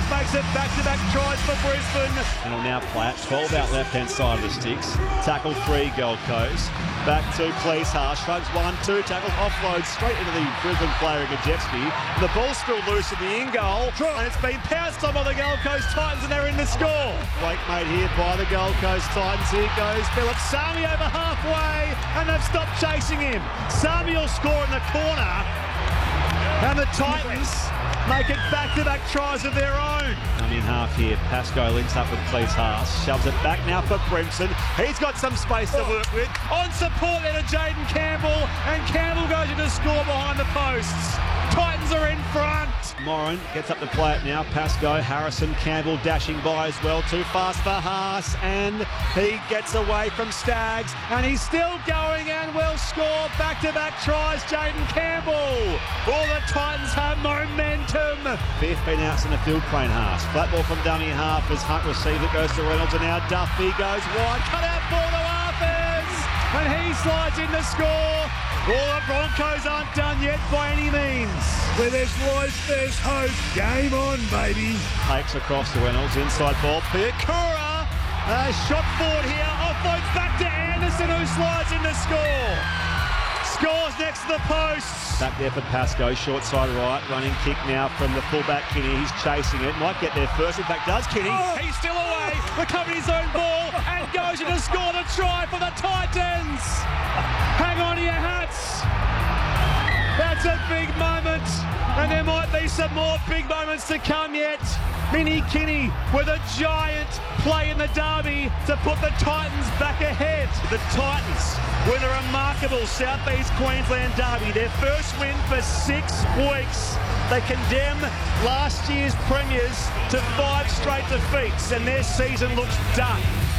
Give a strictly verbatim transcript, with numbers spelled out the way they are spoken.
makes it back-to-back tries for Brisbane. And will now play it. twelve out left-hand side of the sticks. Tackle three, Gold Coast. Back to Cleese-Haas. Shrugs one, two. Tackle offload straight into the Brisbane player, Gajewski. The ball's still loose in the in-goal. And it's been pounced on by the Gold Coast Titans, and they're in the score. Wake made here by the Gold Coast Titans. Here goes Philip Sami over halfway, and they've stopped chasing him. Sami will score in the corner, and the Titans make it back-to-back tries of their own. Come in half here. Pascoe links up with Cleese-Haas. Shoves it back now for Brimson. He's got some space to work with. On support there to Jaden Campbell, and Campbell goes in to score behind the posts. Titans are in front. Moran gets up to play it now. Pascoe, Harrison, Campbell dashing by as well. Too fast for Haas, and he gets away from Staggs, and he's still going and will score. Back-to-back tries, Jaden Campbell. All the Titans have momentum. Fifth been out in the field, Crane Haas. Flat ball from dummy half as Hunt receives it, goes to Reynolds, and now Duffy goes wide. Cut out ball to Arthurs, and he slides in to score. All the Broncos aren't done yet by any means. Where there's life, there's hope. Game on, baby. Takes across to Reynolds, inside ball. Piakura, uh, shot forward here. Offloads back to Anderson, who slides in to score. Scores next to the posts. Back there for Pascoe, short side right. Running kick now from the fullback, Kinney. He's chasing it. Might get there first. In fact, does Kinney. Oh. He's still away. Recovering his own ball and goes in to score the try for the Titans. Hang on to your hats. That's a big moment, and there might be some more big moments to come yet. Minnie Kinney with a giant play in the derby to put the Titans back ahead. The Titans win a remarkable South East Queensland derby, their first win for six weeks. They condemn last year's premiers to five straight defeats, and their season looks done.